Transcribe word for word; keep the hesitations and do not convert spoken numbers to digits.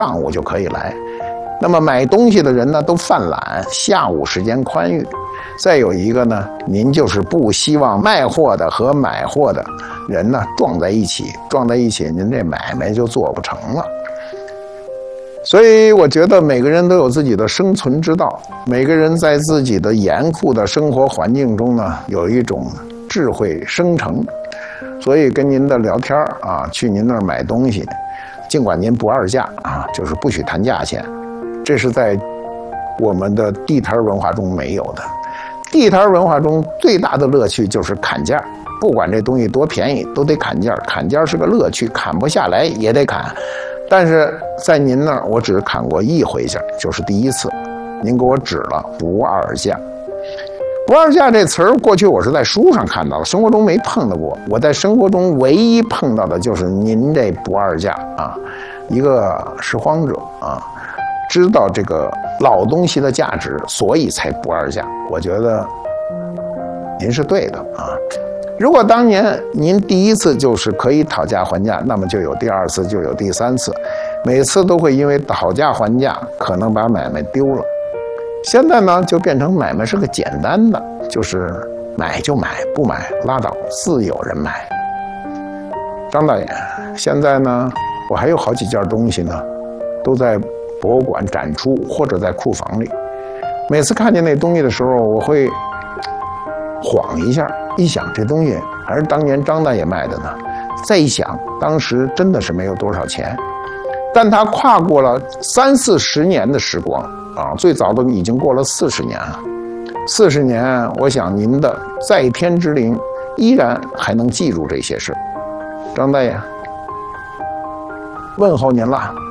上午就可以来。那么买东西的人呢都犯懒，下午时间宽裕。再有一个呢，您就是不希望卖货的和买货的人呢撞在一起，撞在一起您这买卖就做不成了。所以我觉得每个人都有自己的生存之道，每个人在自己的严酷的生活环境中呢有一种智慧生成。所以跟您的聊天啊，去您那儿买东西，尽管您不二价啊，就是不许谈价钱，这是在我们的地摊文化中没有的。地摊文化中最大的乐趣就是砍价，不管这东西多便宜都得砍价，砍价是个乐趣，砍不下来也得砍。但是在您那儿我只砍过一回价，就是第一次您给我指了不二价。不二价这词儿过去我是在书上看到的，生活中没碰到过。我在生活中唯一碰到的就是您这不二价啊，一个拾荒者啊，知道这个老东西的价值，所以才不二价。我觉得您是对的啊。如果当年您第一次就是可以讨价还价，那么就有第二次，就有第三次，每次都会因为讨价还价可能把买卖丢了。现在呢就变成买卖是个简单的，就是买就买，不买拉倒，自有人买。张导演，现在呢我还有好几件东西呢都在博物馆展出或者在库房里，每次看见那东西的时候我会晃一下，一想这东西还是当年张大爷卖的呢，再一想当时真的是没有多少钱，但他跨过了三四十年的时光啊，最早都已经过了四十年了。四十年，我想您的在天之灵依然还能记住这些事。张大爷，问候您了。